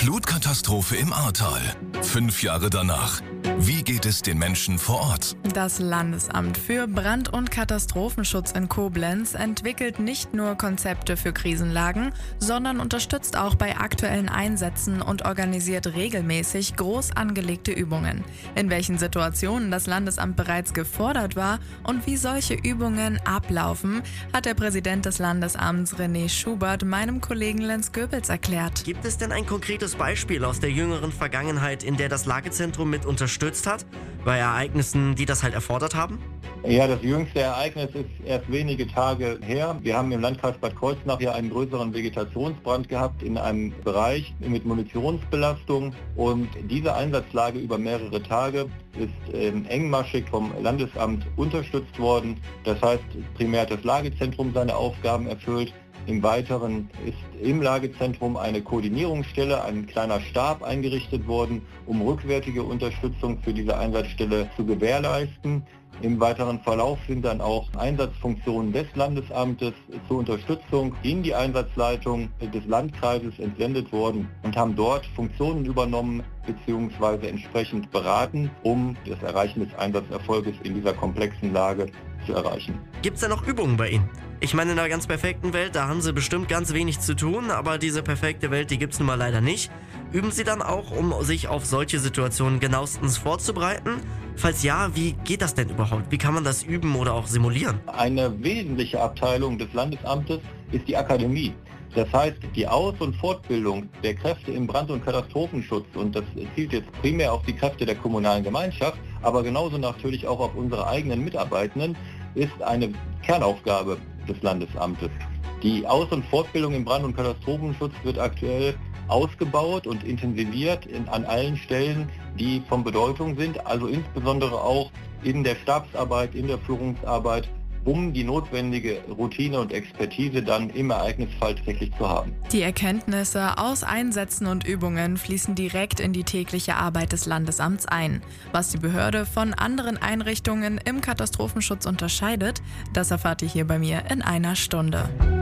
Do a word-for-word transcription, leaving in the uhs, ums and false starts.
Flutkatastrophe im Ahrtal. Fünf Jahre danach. Wie geht es den Menschen vor Ort? Das Landesamt für Brand- und Katastrophenschutz in Koblenz entwickelt nicht nur Konzepte für Krisenlagen, sondern unterstützt auch bei aktuellen Einsätzen und organisiert regelmäßig groß angelegte Übungen. In welchen Situationen das Landesamt bereits gefordert war und wie solche Übungen ablaufen, hat der Präsident des Landesamts René Schubert meinem Kollegen Lenz Goebels erklärt. Gibt es denn ein konkretes Beispiel aus der jüngeren Vergangenheit, in der das Lagezentrum mit unterstützt hat, bei Ereignissen, die das halt erfordert haben? Ja, das jüngste Ereignis ist erst wenige Tage her. Wir haben im Landkreis Bad Kreuznach ja einen größeren Vegetationsbrand gehabt in einem Bereich mit Munitionsbelastung, und diese Einsatzlage über mehrere Tage ist ähm, engmaschig vom Landesamt unterstützt worden. Das heißt, primär hat das Lagezentrum seine Aufgaben erfüllt. Im Weiteren ist im Lagezentrum eine Koordinierungsstelle, ein kleiner Stab eingerichtet worden, um rückwärtige Unterstützung für diese Einsatzstelle zu gewährleisten. Im weiteren Verlauf sind dann auch Einsatzfunktionen des Landesamtes zur Unterstützung in die Einsatzleitung des Landkreises entsendet worden und haben dort Funktionen übernommen bzw. entsprechend beraten, um das Erreichen des Einsatzerfolges in dieser komplexen Lage zu erreichen. Gibt es da noch Übungen bei Ihnen? Ich meine, in einer ganz perfekten Welt, da haben Sie bestimmt ganz wenig zu tun, aber diese perfekte Welt, die gibt es nun mal leider nicht. Üben Sie dann auch, um sich auf solche Situationen genauestens vorzubereiten? Falls ja, wie geht das denn überhaupt? Wie kann man das üben oder auch simulieren? Eine wesentliche Abteilung des Landesamtes ist die Akademie. Das heißt, die Aus- und Fortbildung der Kräfte im Brand- und Katastrophenschutz, und das zielt jetzt primär auf die Kräfte der kommunalen Gemeinschaft, aber genauso natürlich auch auf unsere eigenen Mitarbeitenden, ist eine Kernaufgabe des Landesamtes. Die Aus- und Fortbildung im Brand- und Katastrophenschutz wird aktuell ausgebaut und intensiviert in, an allen Stellen, die von Bedeutung sind, also insbesondere auch in der Stabsarbeit, in der Führungsarbeit, um die notwendige Routine und Expertise dann im Ereignisfall tatsächlich zu haben. Die Erkenntnisse aus Einsätzen und Übungen fließen direkt in die tägliche Arbeit des Landesamts ein. Was die Behörde von anderen Einrichtungen im Katastrophenschutz unterscheidet, das erfahrt ihr hier bei mir in einer Stunde.